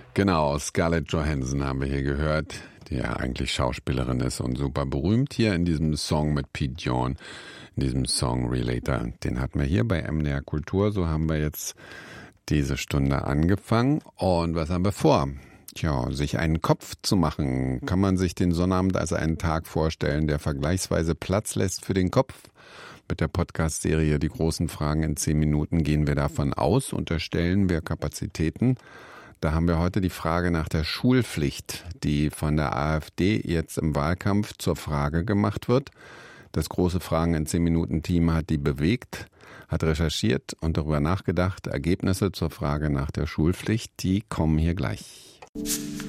Genau, Scarlett Johansson haben wir hier gehört, die ja eigentlich Schauspielerin ist und super berühmt hier in diesem Song mit Pete Yorn, in diesem Song Relator. Den hatten wir hier bei MDR Kultur, so haben wir jetzt diese Stunde angefangen. Und was haben wir vor? Tja, sich einen Kopf zu machen. Kann man sich den Sonnabend als einen Tag vorstellen, der vergleichsweise Platz lässt für den Kopf? Mit der Podcast-Serie Die großen Fragen in 10 Minuten gehen wir davon aus, unterstellen wir Kapazitäten. Da haben wir heute die Frage nach der Schulpflicht, die von der AfD jetzt im Wahlkampf zur Frage gemacht wird. Das große Fragen in 10 Minuten Team hat die bewegt, hat recherchiert und darüber nachgedacht. Ergebnisse zur Frage nach der Schulpflicht, die kommen hier gleich.